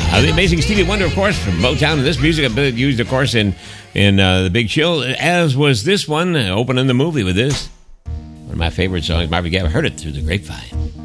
The amazing Stevie Wonder, of course, from Motown. And this music used, of course, in The Big Chill, as was this one, opening the movie with this. One of my favorite songs. Marvin Gaye heard it through the grapevine.